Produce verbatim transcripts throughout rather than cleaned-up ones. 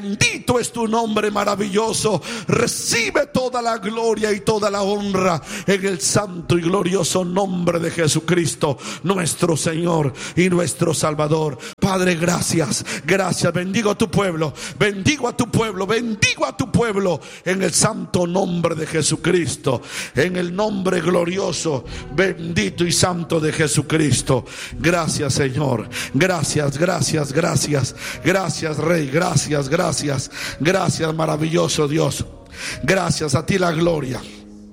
Bendito es tu nombre maravilloso. Recibe toda la gloria y toda la honra en el santo y glorioso nombre de Jesucristo, nuestro Señor y nuestro Salvador. Padre, gracias, gracias. Bendigo a tu pueblo, bendigo a tu pueblo, bendigo a tu pueblo en el santo nombre de Jesucristo, en el nombre glorioso, bendito y santo de Jesucristo. Gracias, Señor. Gracias, gracias, gracias. Gracias, Rey. Gracias, gracias. Gracias, gracias, maravilloso Dios. Gracias, a ti la gloria,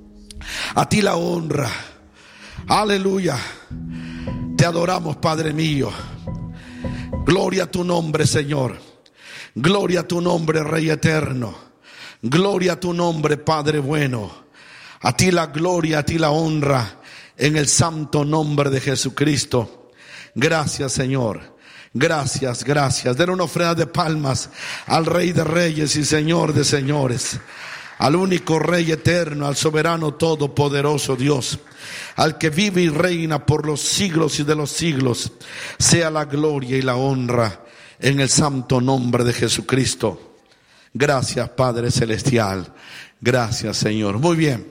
a ti la honra. Aleluya. Te adoramos, Padre mío. Gloria a tu nombre, Señor. Gloria a tu nombre, Rey eterno. Gloria a tu nombre, Padre bueno. A ti la gloria, a ti la honra, en el santo nombre de Jesucristo. Gracias, Señor. Gracias, gracias. Den una ofrenda de palmas al Rey de Reyes y Señor de Señores, al único Rey eterno, al soberano todopoderoso Dios, al que vive y reina por los siglos y de los siglos. Sea la gloria y la honra en el santo nombre de Jesucristo. Gracias, Padre celestial. Gracias, Señor. Muy bien.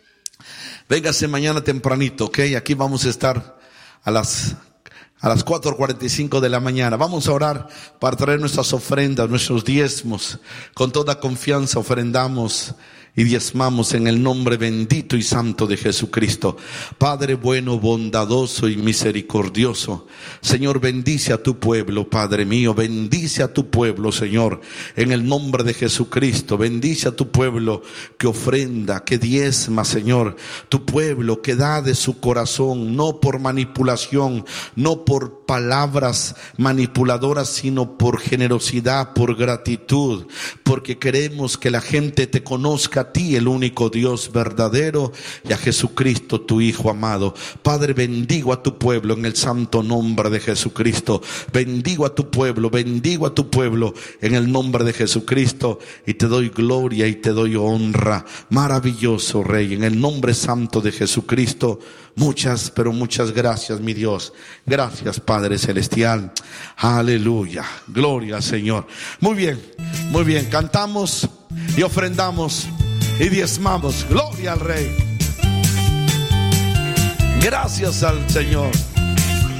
Véngase mañana tempranito, ¿ok? Aquí vamos a estar a las A las cuatro cuarenta y cinco de la mañana. Vamos a orar para traer nuestras ofrendas, nuestros diezmos. Con toda confianza ofrendamos y diezmamos en el nombre bendito y santo de Jesucristo. Padre bueno, bondadoso y misericordioso, Señor, bendice a tu pueblo, Padre mío. Bendice a tu pueblo, Señor, en el nombre de Jesucristo. Bendice a tu pueblo que ofrenda, que diezma, Señor. Tu pueblo que da de su corazón, no por manipulación, no por palabras manipuladoras, sino por generosidad, por gratitud, porque queremos que la gente te conozca a ti, el único Dios verdadero, y a Jesucristo, tu Hijo amado. Padre, bendigo a tu pueblo en el santo nombre de Jesucristo. Bendigo a tu pueblo, bendigo a tu pueblo en el nombre de Jesucristo, y te doy gloria y te doy honra. Maravilloso Rey, en el nombre santo de Jesucristo. Muchas, pero muchas gracias, mi Dios. Gracias, Padre celestial. Aleluya. Gloria al Señor. Muy bien, muy bien. Cantamos y ofrendamos y diezmamos. Gloria al Rey. Gracias al Señor.